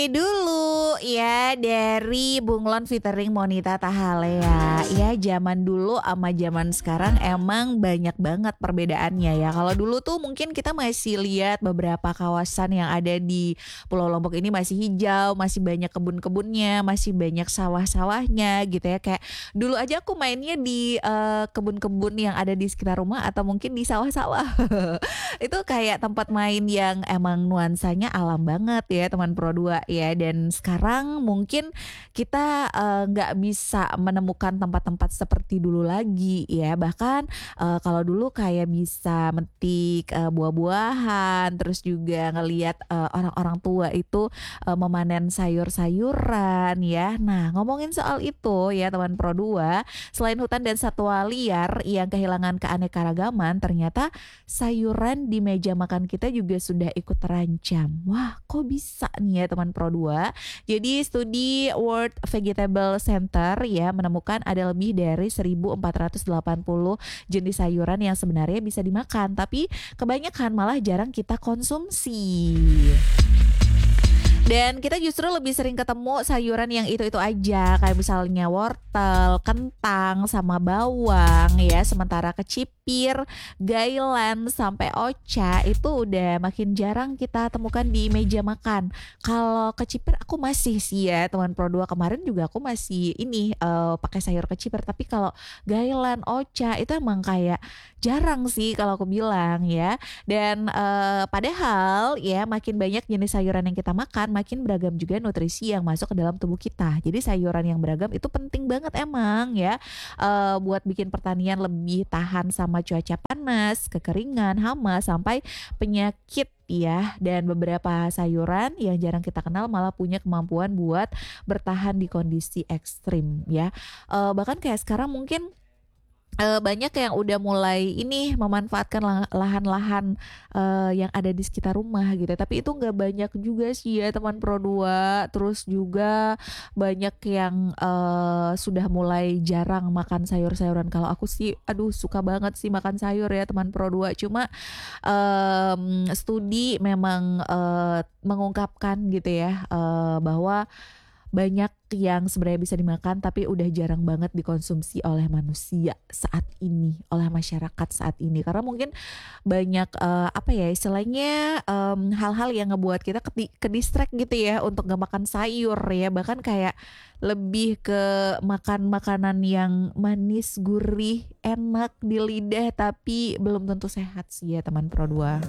Dulu ya dari Bunglon featuring Monita Tahalea. Ya zaman dulu sama zaman sekarang emang banyak banget perbedaannya ya. Kalau dulu tuh mungkin kita masih lihat beberapa kawasan yang ada di Pulau Lombok ini masih hijau, masih banyak kebun-kebunnya, masih banyak sawah-sawahnya gitu ya. Kayak dulu aja aku mainnya di kebun-kebun yang ada di sekitar rumah atau mungkin di sawah-sawah. Itu kayak tempat main yang emang nuansanya alam banget ya teman Pro 2 ya, dan sekarang mungkin kita nggak bisa menemukan tempat-tempat seperti dulu lagi ya, bahkan kalau dulu kayak bisa metik buah-buahan, terus juga ngelihat orang-orang tua itu memanen sayur-sayuran ya. Nah, ngomongin soal itu ya teman Pro 2, selain hutan dan satwa liar yang kehilangan keanekaragaman, ternyata sayuran di meja makan kita juga sudah ikut terancam. Wah, kok bisa nih ya teman Pro 2? Jadi studi World Vegetable Center ya menemukan ada lebih dari 1480 jenis sayuran yang sebenarnya bisa dimakan, tapi kebanyakan malah jarang kita konsumsi. Dan kita justru lebih sering ketemu sayuran yang itu-itu aja, kayak misalnya wortel, kentang, sama bawang ya. Sementara kecipir, gailan, sampai oca itu udah makin jarang kita temukan di meja makan. Kalau kecipir aku masih sih ya, teman Pro 2 kemarin juga aku masih ini pakai sayur kecipir. Tapi kalau gailan, oca itu emang kayak jarang sih kalau aku bilang ya. Dan padahal ya makin banyak jenis sayuran yang kita makan, makin beragam juga nutrisi yang masuk ke dalam tubuh kita. Jadi sayuran yang beragam itu penting banget emang ya, buat bikin pertanian lebih tahan sama cuaca panas, kekeringan, hama, sampai penyakit ya. Dan beberapa sayuran yang jarang kita kenal malah punya kemampuan buat bertahan di kondisi ekstrim ya. Bahkan kayak sekarang mungkin banyak yang udah mulai ini memanfaatkan lahan-lahan yang ada di sekitar rumah gitu. Tapi itu nggak banyak juga sih ya teman Pro 2. Terus juga banyak yang sudah mulai jarang makan sayur-sayuran. Kalau aku sih aduh suka banget sih makan sayur ya teman Pro 2. Cuma studi memang mengungkapkan gitu ya, bahwa banyak yang sebenarnya bisa dimakan tapi udah jarang banget dikonsumsi oleh manusia saat ini, oleh masyarakat saat ini. Karena mungkin banyak apa ya istilahnya, hal-hal yang ngebuat kita ke distract gitu ya untuk gak makan sayur ya. Bahkan kayak lebih ke makan makanan yang manis, gurih, enak di lidah tapi belum tentu sehat sih ya teman Pro 2.